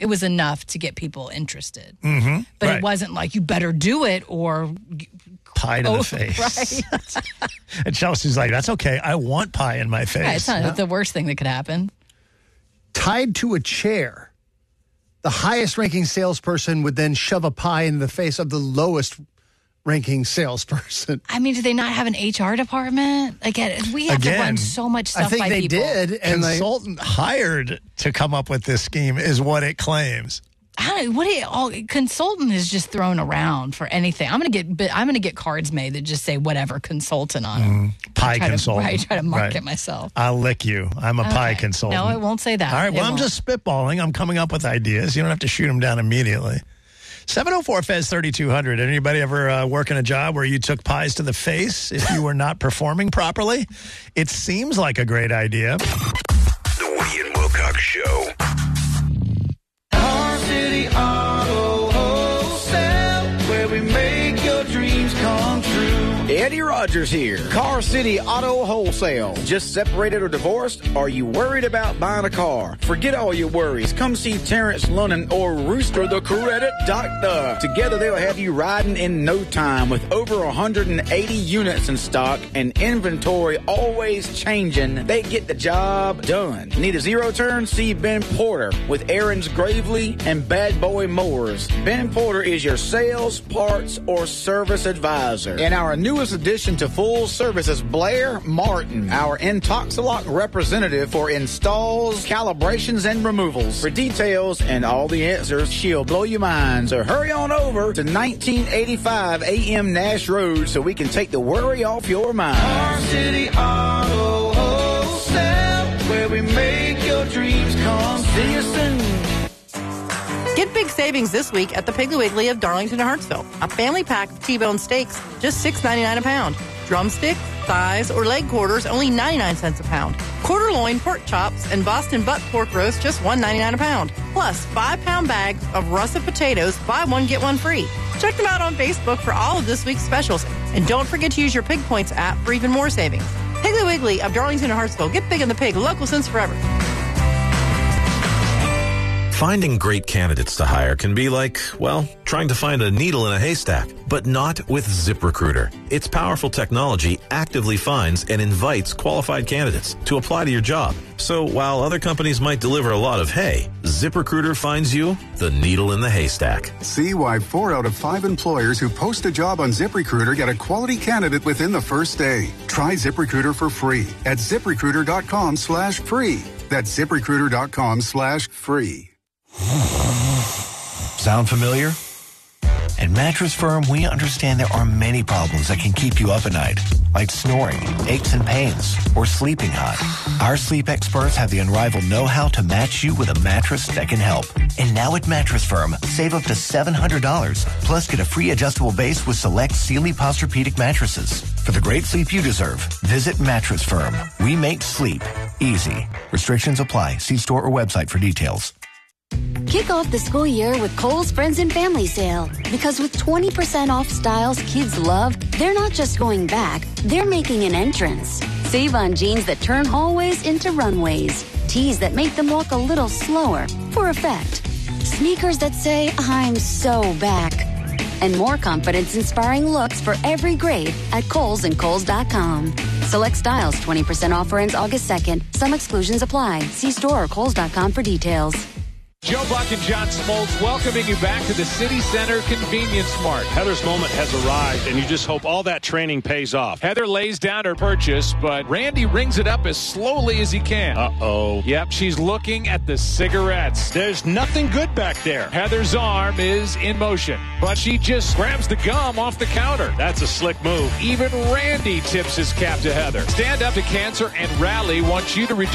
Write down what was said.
It was enough to get people interested. Mm-hmm. But Right. it wasn't like, you better do it or... Pie to the face. Right. And Chelsea's like, that's okay. I want pie in my face. Yeah, it's not the worst thing that could happen. Tied to a chair. The highest ranking salesperson would then shove a pie in the face of the lowest ranking salesperson. I mean, do they not have an HR department? Like, we have to run so much stuff by people. I think they did. And Consultant hired to come up with this scheme is what it claims. I don't know, consultant is just thrown around for anything. I'm gonna get cards made that just say whatever consultant on them. Pie consultant. Try to market myself. I'll lick you. I'm a pie consultant. No, it won't say that. All right, well, I'm just spitballing. I'm coming up with ideas. You don't have to shoot them down immediately. 704-FEZ-3200. Anybody ever work in a job where you took pies to the face if you were not performing properly? It seems like a great idea. The Woody and Wilcox Show. Car City Auto Wholesale, where we make your dreams come true. Eddie Rogers here. Car City Auto Wholesale. Just separated or divorced? Are you worried about buying a car? Forget all your worries. Come see Terrence Lunnan or Rooster the Credit Doctor. Together they'll have you riding in no time with over 180 units in stock and inventory always changing. They get the job done. Need a zero turn? See Ben Porter with Aaron's Gravely and Bad Boy Mowers. Ben Porter is your sales, parts, or service advisor. And our newest addition to full service is Blair Martin, our Intoxilock representative for installs, calibrations, and removals. For details and all the answers, she'll blow your mind. So hurry on over to 1985 AM Nash Road so we can take the worry off your mind. Car City Auto Wholesale, where we make your dreams come. See you soon. Get big savings this week at the Piggly Wiggly of Darlington and Hartsville. A family pack of T-bone steaks, just $6.99 a pound. Drumsticks, thighs, or leg quarters, only 99 cents a pound. Quarter loin, pork chops, and Boston butt pork roast, just $1.99 a pound. Plus, 5-pound bags of russet potatoes, buy one, get one free. Check them out on Facebook for all of this week's specials. And don't forget to use your Pig Points app for even more savings. Piggly Wiggly of Darlington and Hartsville. Get big in the pig. Local since forever. Finding great candidates to hire can be like, well, trying to find a needle in a haystack, but not with ZipRecruiter. Its powerful technology actively finds and invites qualified candidates to apply to your job. So while other companies might deliver a lot of hay, ZipRecruiter finds you the needle in the haystack. See why 4 out of 5 employers who post a job on ZipRecruiter get a quality candidate within the first day. Try ZipRecruiter for free at ZipRecruiter.com/free. That's ZipRecruiter.com/free. Sound familiar? At Mattress Firm, we understand there are many problems that can keep you up at night, like snoring, aches and pains, or sleeping hot. Our sleep experts have the unrivaled know-how to match you with a mattress that can help. And now at Mattress Firm, save up to $700, plus get a free adjustable base with select Sealy Posturepedic mattresses. For the great sleep you deserve, visit Mattress Firm. We make sleep easy. Restrictions apply. See store or website for details. Kick off the school year with Kohl's Friends and Family Sale. Because with 20% off styles kids love, they're not just going back, they're making an entrance. Save on jeans that turn hallways into runways. Tees that make them walk a little slower for effect. Sneakers that say, I'm so back. And more confidence-inspiring looks for every grade at Kohl's and Kohl's.com. Select styles, 20% offer ends August 2nd. Some exclusions apply. See store or Kohl's.com for details. Joe Buck and John Smoltz welcoming you back to the City Center Convenience Mart. Heather's moment has arrived, and you just hope all that training pays off. Heather lays down her purchase, but Randy rings it up as slowly as he can. Uh-oh. Yep, she's looking at the cigarettes. There's nothing good back there. Heather's arm is in motion, but she just grabs the gum off the counter. That's a slick move. Even Randy tips his cap to Heather. Stand Up to Cancer and Rally wants you to reduce